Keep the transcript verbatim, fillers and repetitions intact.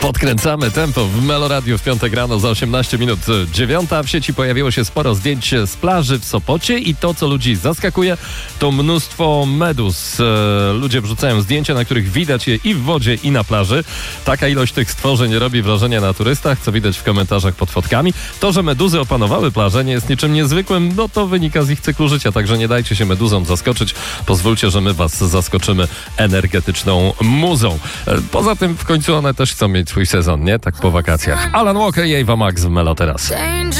Podkręcamy tempo w Meloradiu w piątek rano za osiemnaście minut dziewiąta. W sieci pojawiło się sporo zdjęć z plaży w Sopocie i to, co ludzi zaskakuje, to mnóstwo meduz. Ludzie wrzucają zdjęcia, na których widać je i w wodzie, i na plaży. Taka ilość tych stworzeń robi wrażenie na turystach, co widać w komentarzach pod fotkami. To, że meduzy opanowały plażę, nie jest niczym niezwykłym, no to wynika z ich cyklu życia, także nie dajcie się meduzom zaskoczyć. Pozwólcie, że my was zaskoczymy energetyczną muzą. Poza tym w końcu one też chcą mieć swój sezon, nie? Tak po wakacjach. Alan Walker i Ava Max w Melo teraz.